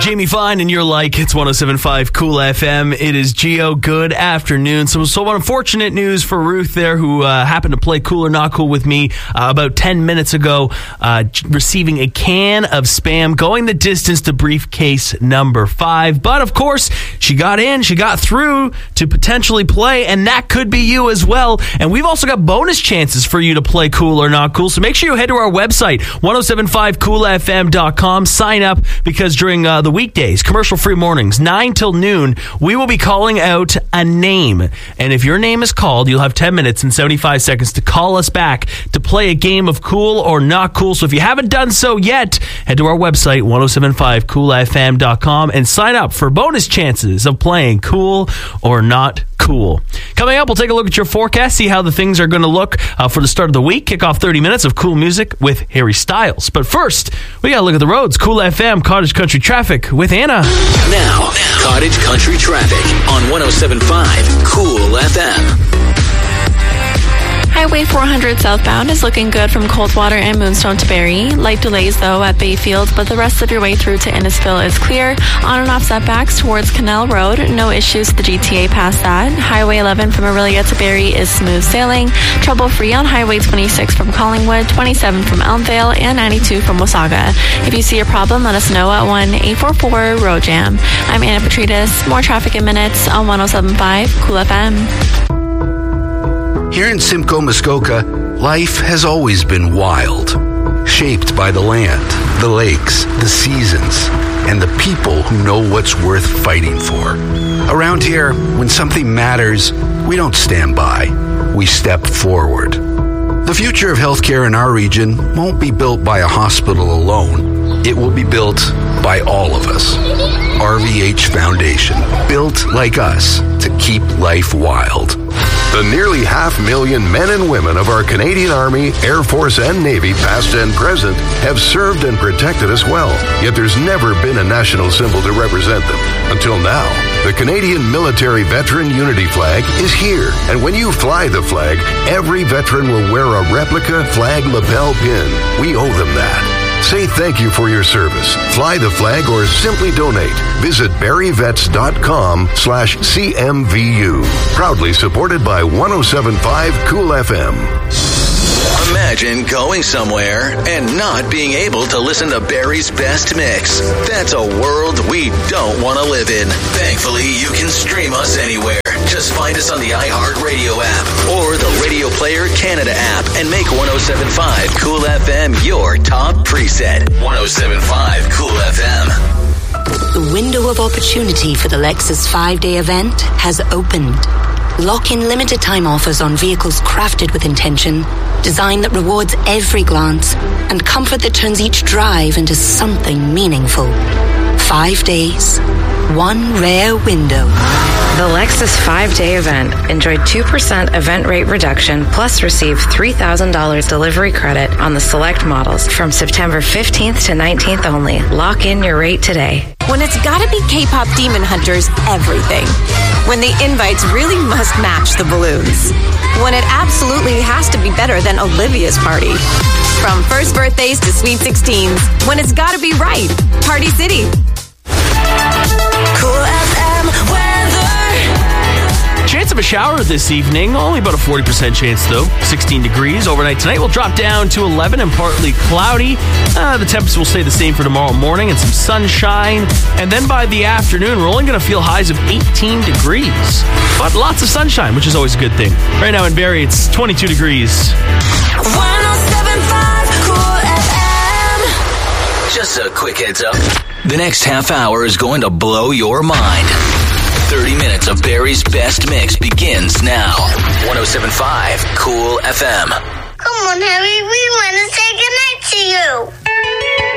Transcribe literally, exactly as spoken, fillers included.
Jamie Fine, and you're like, it's one oh seven point five Cool F M. It is Gio. Good afternoon. So, so unfortunate news for Ruth there, who uh, happened to play Cool or Not Cool with me uh, about ten minutes ago, uh, receiving a can of Spam, going the distance to briefcase number five. But, of course, she got in, she got through to potentially play, and that could be you as well. And we've also got bonus chances for you to play Cool or Not Cool. So make sure you head to our website, ten seventy-five cool f m dot com. Sign up, because during uh, the weekdays, commercial-free mornings, nine till noon, we will be calling out a name. And if your name is called, you'll have ten minutes and seventy-five seconds to call us back to play a game of Cool or Not Cool. So if you haven't done so yet, head to our website, ten seventy-five cool f m dot com, and sign up for bonus chances of playing Cool or Not Cool. Coming up, we'll take a look at your forecast, see how the things are going to look uh, for the start of the week. Kick off thirty minutes of cool music with Harry Styles. But first, we got to look at the roads. Cool F M, Cottage Country Traffic with Anna. Now, Cottage Country Traffic on ten seventy-five Cool F M. Highway four hundred southbound is looking good from Coldwater and Moonstone to Barrie. Light delays, though, at Bayfield, but the rest of your way through to Innisfil is clear. On and off setbacks towards Canal Road. No issues with the G T A past that. Highway eleven from Orillia to Barrie is smooth sailing. Trouble-free on Highway twenty-six from Collingwood, twenty-seven from Elmvale, and ninety-two from Wasaga. If you see a problem, let us know at one eight four four road jam. I'm Anna Petrides. More traffic in minutes on ten seventy-five Cool F M. Here in Simcoe, Muskoka, life has always been wild, shaped by the land, the lakes, the seasons, and the people who know what's worth fighting for. Around here, when something matters, we don't stand by, we step forward. The future of healthcare in our region won't be built by a hospital alone. It will be built by all of us. R V H Foundation, built like us to keep life wild. The nearly half million men and women of our Canadian Army, Air Force, and Navy, past and present, have served and protected us well. Yet there's never been a national symbol to represent them. Until now, the Canadian Military Veteran Unity Flag is here. And when you fly the flag, every veteran will wear a replica flag lapel pin. We owe them that. Say thank you for your service. Fly the flag or simply donate. Visit barryvets.com slash CMVU. Proudly supported by ten seventy-five Cool F M. Imagine going somewhere and not being able to listen to Barry's best mix. That's a world we don't want to live in. Thankfully, you can stream us anywhere. Just find us on the iHeartRadio app or the Radio Player Canada app and make ten seventy-five Cool F M your top preset. ten seventy-five Cool F M. The window of opportunity for the Lexus five-day event has opened. Lock in limited time offers on vehicles crafted with intention, design that rewards every glance, and comfort that turns each drive into something meaningful. Five days, one rare window. The Lexus five-day event. Enjoy two percent event rate reduction, plus receive three thousand dollars delivery credit on the select models from September fifteenth to nineteenth only. Lock in your rate today. When it's gotta be K-pop Demon Hunters, everything. When the invites really must match the balloons. When it absolutely has to be better than Olivia's party. From first birthdays to sweet sixteens. When it's gotta be right. Party City. Cool F M weather. Chance of a shower this evening, only about a forty percent chance though. sixteen degrees. Overnight tonight will drop down to eleven and partly cloudy. Uh, the temps will stay the same for tomorrow morning and some sunshine. And then by the afternoon, we're only going to feel highs of eighteen degrees. But lots of sunshine, which is always a good thing. Right now in Barrie, it's twenty-two degrees. ten seventy-five Cool F M. Just a quick heads up. The next half hour is going to blow your mind. thirty minutes of Barry's best mix begins now. ten seventy-five Cool F M. Come on, Harry. We want to say goodnight to you.